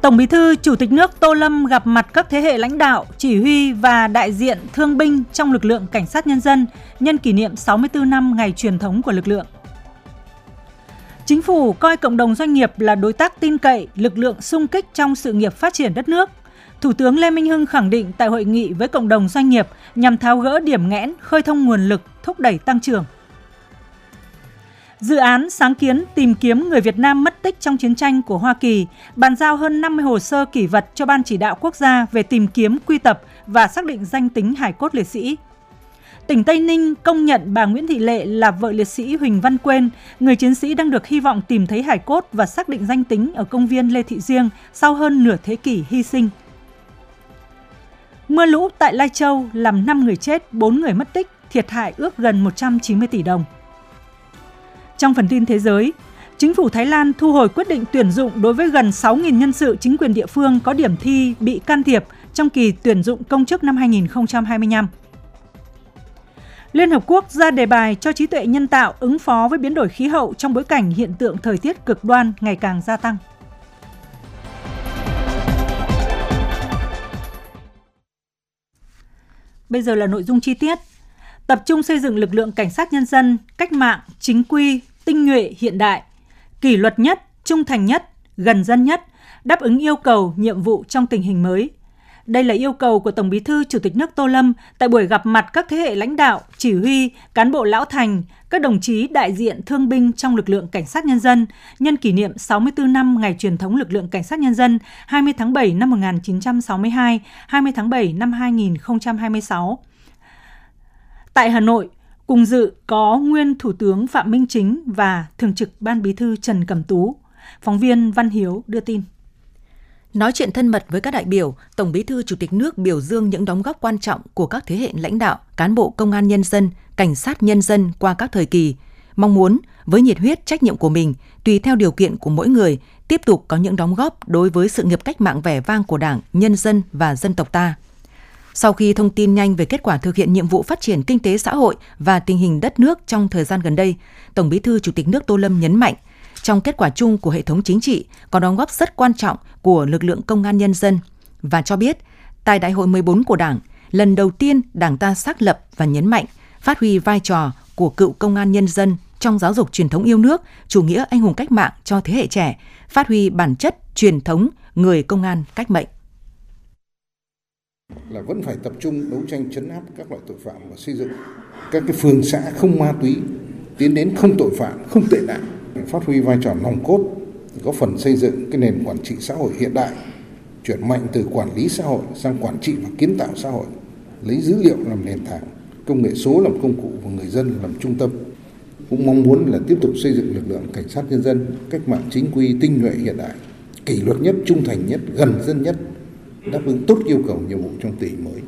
Tổng Bí thư Chủ tịch nước Tô Lâm gặp mặt các thế hệ lãnh đạo, chỉ huy và đại diện thương binh trong lực lượng Cảnh sát Nhân dân nhân kỷ niệm 64 năm ngày truyền thống của lực lượng. Chính phủ coi cộng đồng doanh nghiệp là đối tác tin cậy, lực lượng xung kích trong sự nghiệp phát triển đất nước. Thủ tướng Lê Minh Hưng khẳng định tại hội nghị với cộng đồng doanh nghiệp nhằm tháo gỡ điểm nghẽn, khơi thông nguồn lực, thúc đẩy tăng trưởng. Dự án sáng kiến tìm kiếm người Việt Nam mất tích trong chiến tranh của Hoa Kỳ bàn giao hơn 50 hồ sơ kỷ vật cho Ban Chỉ đạo Quốc gia về tìm kiếm, quy tập và xác định danh tính hài cốt liệt sĩ. Tỉnh Tây Ninh công nhận bà Nguyễn Thị Lệ là vợ liệt sĩ Huỳnh Văn Quên, người chiến sĩ đang được hy vọng tìm thấy hài cốt và xác định danh tính ở công viên Lê Thị Riêng sau hơn nửa thế kỷ hy sinh. Mưa lũ tại Lai Châu làm 5 người chết, 4 người mất tích, thiệt hại ước gần 190 tỷ đồng. Trong phần tin thế giới, chính phủ Thái Lan thu hồi quyết định tuyển dụng đối với gần 6.000 nhân sự chính quyền địa phương có điểm thi bị can thiệp trong kỳ tuyển dụng công chức năm 2025. Liên Hợp Quốc ra đề bài cho trí tuệ nhân tạo ứng phó với biến đổi khí hậu trong bối cảnh hiện tượng thời tiết cực đoan ngày càng gia tăng. Bây giờ là nội dung chi tiết. Tập trung xây dựng lực lượng Cảnh sát Nhân dân, cách mạng, chính quy, tinh nhuệ, hiện đại, kỷ luật nhất, trung thành nhất, gần dân nhất, đáp ứng yêu cầu, nhiệm vụ trong tình hình mới. Đây là yêu cầu của Tổng Bí thư Chủ tịch nước Tô Lâm tại buổi gặp mặt các thế hệ lãnh đạo, chỉ huy, cán bộ lão thành, các đồng chí đại diện thương binh trong lực lượng Cảnh sát Nhân dân nhân kỷ niệm 64 năm ngày truyền thống lực lượng Cảnh sát Nhân dân 20 tháng 7 năm 1962, 20 tháng 7 năm 2026. Tại Hà Nội, cùng dự có nguyên Thủ tướng Phạm Minh Chính và Thường trực Ban Bí thư Trần Cẩm Tú. Phóng viên Văn Hiếu đưa tin. Nói chuyện thân mật với các đại biểu, Tổng Bí thư Chủ tịch nước biểu dương những đóng góp quan trọng của các thế hệ lãnh đạo, cán bộ công an nhân dân, cảnh sát nhân dân qua các thời kỳ. Mong muốn, với nhiệt huyết trách nhiệm của mình, tùy theo điều kiện của mỗi người, tiếp tục có những đóng góp đối với sự nghiệp cách mạng vẻ vang của Đảng, nhân dân và dân tộc ta. Sau khi thông tin nhanh về kết quả thực hiện nhiệm vụ phát triển kinh tế xã hội và tình hình đất nước trong thời gian gần đây, Tổng Bí thư Chủ tịch nước Tô Lâm nhấn mạnh, trong kết quả chung của hệ thống chính trị có đóng góp rất quan trọng của lực lượng công an nhân dân và cho biết, tại Đại hội 14 của Đảng, lần đầu tiên Đảng ta xác lập và nhấn mạnh phát huy vai trò của cựu công an nhân dân trong giáo dục truyền thống yêu nước, chủ nghĩa anh hùng cách mạng cho thế hệ trẻ, phát huy bản chất truyền thống người công an cách mệnh. Là vẫn phải tập trung đấu tranh trấn áp các loại tội phạm và xây dựng các cái phường xã không ma túy, tiến đến không tội phạm, không tệ nạn, phát huy vai trò nòng cốt, góp phần xây dựng cái nền quản trị xã hội hiện đại, chuyển mạnh từ quản lý xã hội sang quản trị và kiến tạo xã hội, lấy dữ liệu làm nền tảng, công nghệ số làm công cụ và người dân làm trung tâm. Cũng mong muốn là tiếp tục xây dựng lực lượng Cảnh sát Nhân dân cách mạng chính quy, tinh nhuệ, hiện đại, kỷ luật nhất, trung thành nhất, gần dân nhất, đáp ứng tốt yêu cầu nhiệm vụ trong tình hình mới.